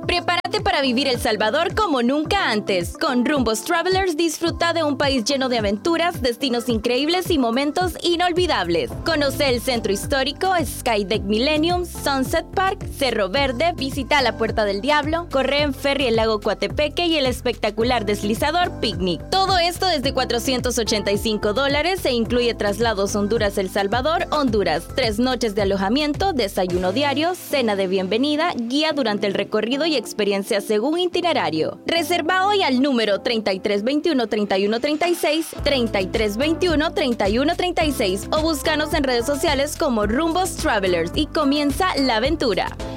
Prepárate para vivir El Salvador como nunca antes. Con Rumbos Travelers disfruta de un país lleno de aventuras, destinos increíbles y momentos inolvidables. Conoce el centro histórico, Skydeck Millennium, Sunset Park, Cerro Verde, visita la Puerta del Diablo, corre en ferry el lago Coatepeque y el espectacular deslizador Picnic. Todo esto desde $485 e incluye traslados Honduras-El Salvador, Honduras, 3 noches de alojamiento, desayuno diario, cena de bienvenida, guía durante el recorrido y experiencia según itinerario. Reserva hoy al número 3321-3136, 3321-3136 o búscanos en redes sociales como Rumbos Travelers y comienza la aventura.